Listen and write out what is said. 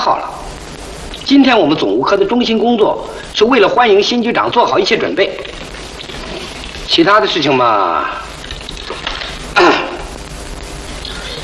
号了。今天我们总务科的中心工作是为了欢迎新局长做好一切准备，其他的事情嘛。